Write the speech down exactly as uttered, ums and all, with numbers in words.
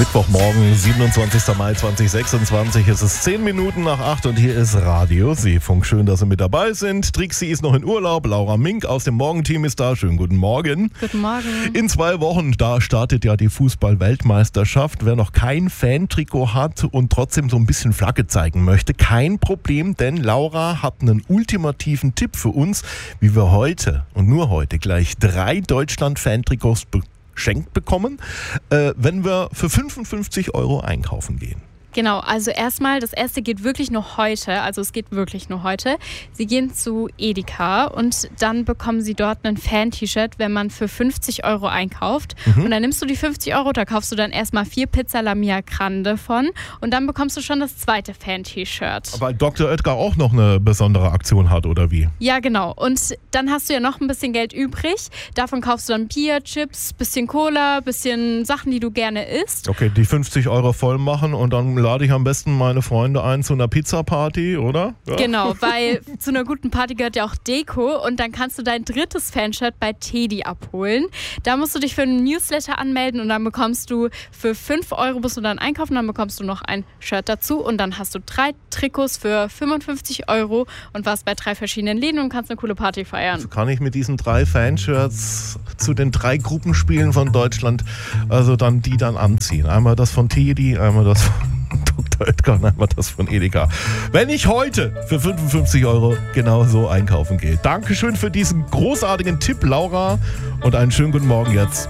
Mittwochmorgen, siebenundzwanzigster Mai zweitausendsechsundzwanzig. Es ist zehn Minuten nach acht und hier ist Radio Seefunk. Schön, dass Sie mit dabei sind. Trixi ist noch in Urlaub. Laura Mink aus dem Morgenteam ist da. Schönen guten Morgen. Guten Morgen. In zwei Wochen, da startet ja die Fußball-Weltmeisterschaft. Wer noch kein Fantrikot hat und trotzdem so ein bisschen Flagge zeigen möchte, kein Problem, denn Laura hat einen ultimativen Tipp für uns, wie wir heute und nur heute gleich drei Deutschland-Fantrikots bekommen. Schenkt bekommen, äh, wenn wir für fünfundfünfzig Euro einkaufen gehen. Genau, also erstmal, das erste geht wirklich nur heute, also es geht wirklich nur heute. Sie gehen zu Edeka und dann bekommen Sie dort ein Fan-T-Shirt, wenn man für fünfzig Euro einkauft. Mhm. Und dann nimmst du die fünfzig Euro, da kaufst du dann erstmal vier Pizza La Mia Grande von und dann bekommst du schon das zweite Fan-T-Shirt. Weil Doktor Oetker auch noch eine besondere Aktion hat, oder wie? Ja, genau. Und dann hast du ja noch ein bisschen Geld übrig. Davon kaufst du dann Bier, Chips, bisschen Cola, bisschen Sachen, die du gerne isst. Okay, die fünfzig Euro voll machen und dann lade ich am besten meine Freunde ein zu einer Pizza-Party, oder? Ja. Genau, weil zu einer guten Party gehört ja auch Deko und dann kannst du dein drittes Fanshirt bei Teddy abholen. Da musst du dich für einen Newsletter anmelden und dann bekommst du für fünf Euro musst du dann einkaufen, dann bekommst du noch ein Shirt dazu und dann hast du drei Trikots für fünfundfünfzig Euro und warst bei drei verschiedenen Läden und kannst eine coole Party feiern. Also kann ich mit diesen drei Fanshirts zu den drei Gruppenspielen von Deutschland, also dann die dann anziehen. Einmal das von Teddy, einmal das von Doktor Oetker und einmal das von Edeka. Wenn ich heute für fünfundfünfzig Euro genau so einkaufen gehe. Dankeschön für diesen großartigen Tipp, Laura, und einen schönen guten Morgen jetzt.